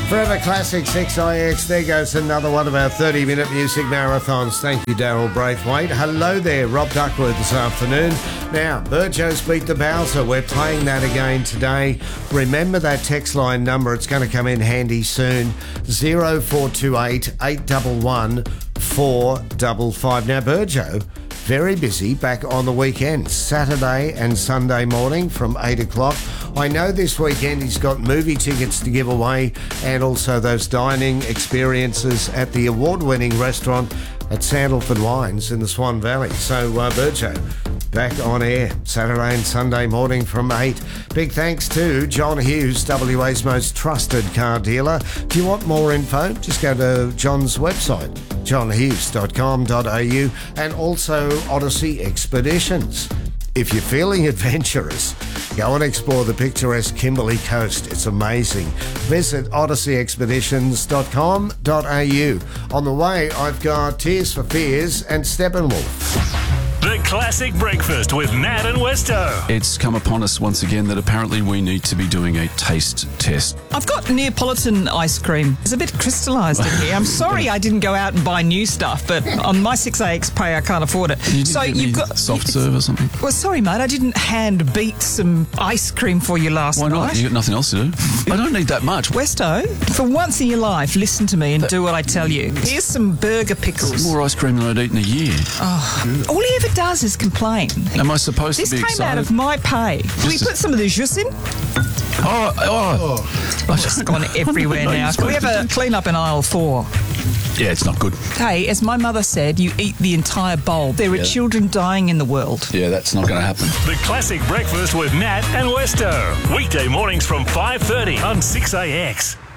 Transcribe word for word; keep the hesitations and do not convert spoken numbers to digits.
Forever Classic six I X. There goes another one of our thirty-minute music marathons. Thank you, Daryl Braithwaite. Hello there, Rob Duckworth this afternoon. Now, Burjo's Beat the Bowser. We're playing that again today. Remember that text line number. It's going to come in handy soon. zero four two eight, eight one one, four five five. Now, Burjo, very busy back on the weekend, Saturday and Sunday morning from eight o'clock. I know this weekend he's got movie tickets to give away and also those dining experiences at the award-winning restaurant at Sandalford Wines in the Swan Valley. So, uh, Burjo, back on air Saturday and Sunday morning from eight. Big thanks to John Hughes, W A's most trusted car dealer. Do you want more info? Just go to John's website, john hughes dot com dot a u, and also Odyssey Expeditions. If you're feeling adventurous, go and explore the picturesque Kimberley Coast. It's amazing. Visit odyssey expeditions dot com dot a u. On the way, I've got Tears for Fears and Steppenwolf. The Classic Breakfast with Nat and Westo. It's come upon us once again that apparently we need to be doing a taste test. I've got Neapolitan ice cream. It's a bit crystallised in here. I'm sorry I didn't go out and buy new stuff, but on my six A X pay I can't afford it. You so you've got soft serve or something? Well, sorry, mate. I didn't hand beat some ice cream for you last Why night. not? Night. You got nothing else to do. I don't need that much. Westo, for once in your life, listen to me and do what I tell you. Here's some burger pickles. More ice cream than I'd eat in a year. Oh, all he ever does is complain. Am I supposed this to be came excited? out of my pay. Can we Just put some of the jus in? Oh, oh. Oh. It's gone everywhere now. Can we have a clean up in aisle four? Yeah, it's not good. Hey, as my mother said, you eat the entire bowl. There Yeah. are children dying in the world. Yeah, that's not going to happen. The Classic Breakfast with Nat and Westo. Weekday mornings from five thirty on six A X.